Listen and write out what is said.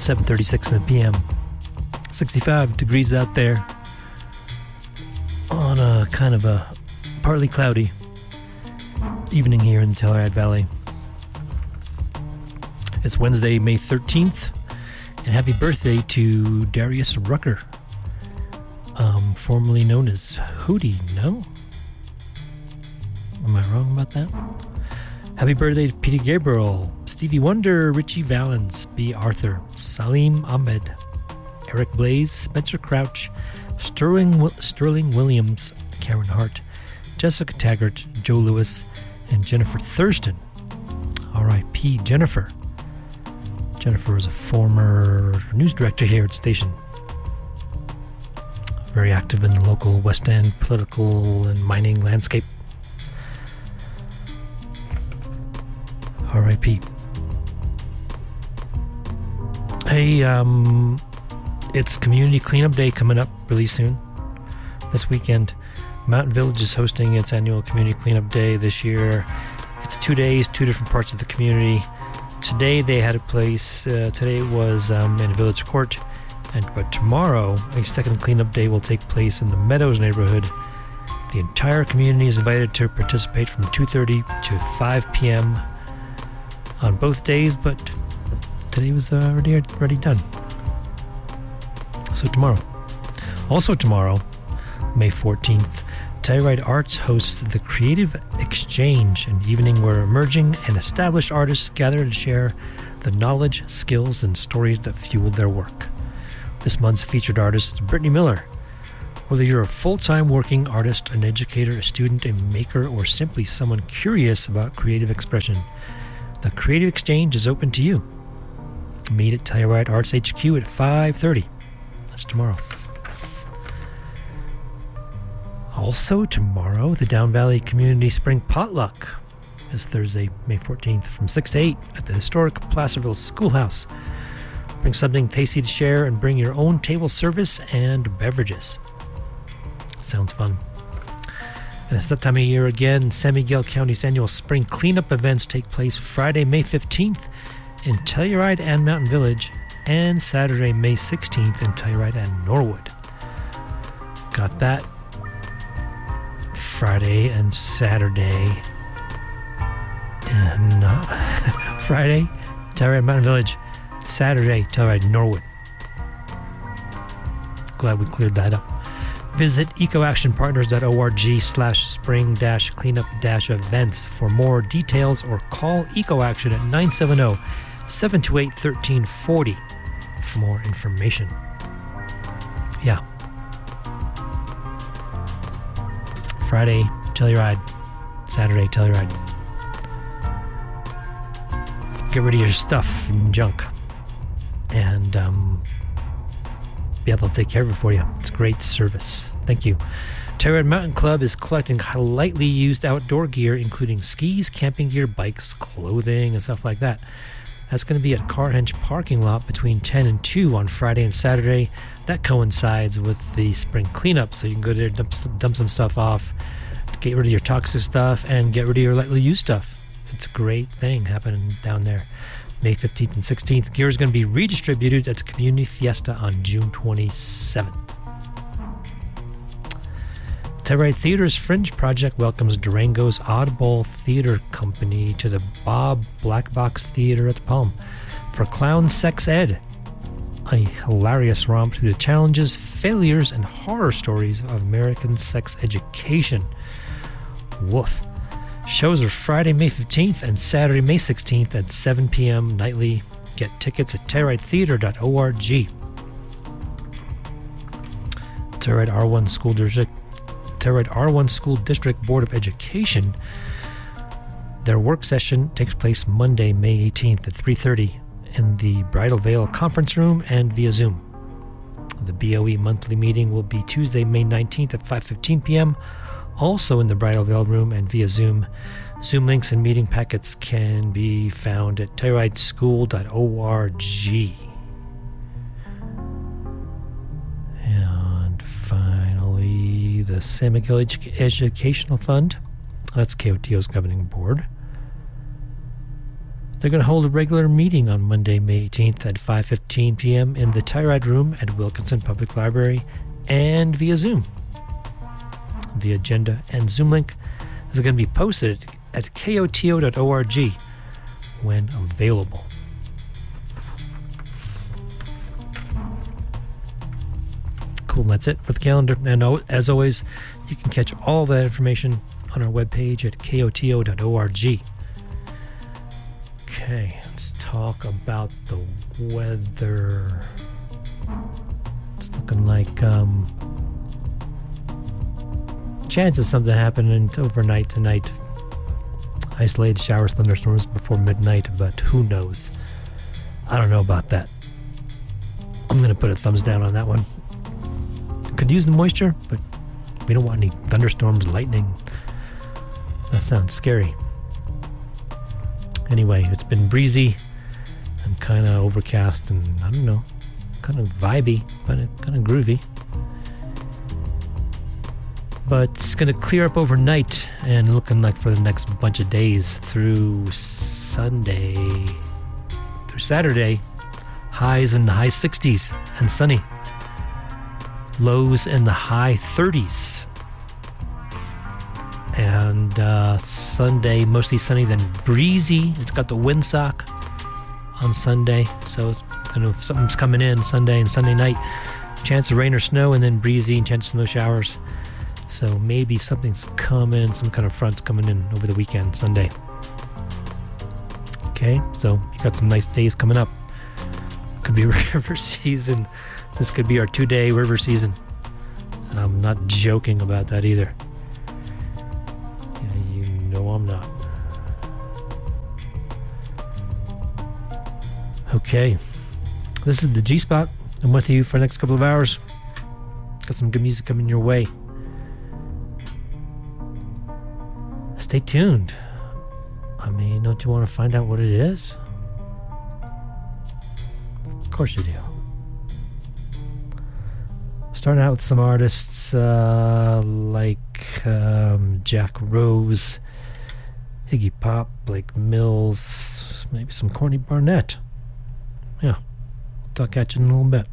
7:36 in the p.m. 65 degrees out there on a kind of a partly cloudy evening here in the Telluride Valley. It's Wednesday, May 13th, and happy birthday to Darius Rucker, formerly known as Hootie, no? Am I wrong about that? Happy birthday to Peter Gabriel, Stevie Wonder, Richie Valens, B. Arthur, Salim Ahmed, Eric Blaze, Spencer Crouch, Sterling Williams, Karen Hart, Jessica Taggart, Joe Lewis, and Jennifer Thurston. R.I.P. Jennifer. Jennifer is a former news director here at the station. Very active in the local West End political and mining landscape. R.I.P. Hey, it's Community Cleanup Day coming up really soon. This weekend, Mountain Village is hosting its annual Community Cleanup Day this year. It's 2 days, 2 different parts of the community. Today they had a place, today was in Village Court, but tomorrow a second cleanup day will take place in the Meadows neighborhood. The entire community is invited to participate from 2:30 to 5 p.m. on both days, but today was already done. So tomorrow. Also tomorrow, May 14th, Telluride Arts hosts the Creative Exchange, an evening where emerging and established artists gather to share the knowledge, skills, and stories that fuel their work. This month's featured artist is Brittany Miller. Whether you're a full-time working artist, an educator, a student, a maker, or simply someone curious about creative expression, the Creative Exchange is open to you. Meet at Telluride Arts HQ at 5:30. That's tomorrow. Also tomorrow, the Down Valley Community Spring Potluck is Thursday, May 14th from 6 to 8 at the historic Placerville Schoolhouse. Bring something tasty to share and bring your own table service and beverages. Sounds fun. And it's that time of year again. San Miguel County's annual spring cleanup events take place Friday, May 15th in Telluride and Mountain Village, and Saturday, May 16th in Telluride and Norwood. Got that. Friday and Saturday. And Friday, Telluride, Mountain Village. Saturday, Telluride, Norwood. Glad we cleared that up. Visit ecoactionpartners.org/spring-cleanup-events for more details, or call EcoAction at 970-728-1340 for more information. Yeah. Friday, Telluride. Saturday, Telluride. Get rid of your stuff and junk. And they'll take care of it for you. It's great service. Thank you. Telluride Mountain Club is collecting lightly used outdoor gear, including skis, camping gear, bikes, clothing, and stuff like that. That's going to be at Carhenge parking lot between 10 and 2 on Friday and Saturday. That coincides with the spring cleanup, so you can go there, dump some stuff off, get rid of your toxic stuff, and get rid of your lightly used stuff. It's a great thing happening down there. May 15th and 16th. Gear is going to be redistributed at the Community Fiesta on June 27th. Telluride Theater's Fringe Project welcomes Durango's Oddball Theater Company to the Bob Black Box Theater at the Palm for Clown Sex Ed, a hilarious romp through the challenges, failures, and horror stories of American sex education. Woof. Shows are Friday, May 15th and Saturday, May 16th at 7 p.m. nightly. Get tickets at TellurideTheater.org. Telluride R1 School District Board of Education. Their work session takes place Monday, May 18th at 3:30 in the Bridal Veil Conference Room and via Zoom. The BOE monthly meeting will be Tuesday, May 19th at 5:15 p.m., also in the Bridal Veil Room and via Zoom. Zoom links and meeting packets can be found at TellurideSchool.org. And finally, the San Miguel Educational Fund. That's KOTO's governing board. They're going to hold a regular meeting on Monday, May 18th at 5:15 p.m. in the Tyrad Room at Wilkinson Public Library and via Zoom. The agenda and Zoom link is going to be posted at koto.org when available. Cool, that's it for the calendar. And as always, you can catch all that information on our webpage at koto.org. Okay, let's talk about the weather. It's looking like chances something happening overnight tonight. Isolated showers, thunderstorms before midnight, but who knows? I don't know about that. I'm going to put a thumbs down on that one. Could use the moisture, but we don't want any thunderstorms, lightning. That sounds scary. Anyway, it's been breezy and kind of overcast and, I don't know, kind of vibey, but kind of groovy. But it's going to clear up overnight and looking like for the next bunch of days through Saturday, highs in the high 60s and sunny. Lows in the high 30s. And Sunday, mostly sunny, then breezy. It's got the windsock on Sunday, so something's coming in Sunday and Sunday night. Chance of rain or snow, and then breezy and chance of snow showers. So maybe something's coming, some kind of front's coming in over the weekend, Sunday. Okay, so you got some nice days coming up. Could be river season. This could be our 2-day river season. And I'm not joking about that either. You know I'm not. Okay. This is the G-Spot. I'm with you for the next couple of hours. Got some good music coming your way. Stay tuned. I mean, don't you want to find out what it is? Of course you do. Starting out with some artists like Jack Rose, Iggy Pop, Blake Mills, maybe some Corny Barnett. Yeah, talk at you in a little bit.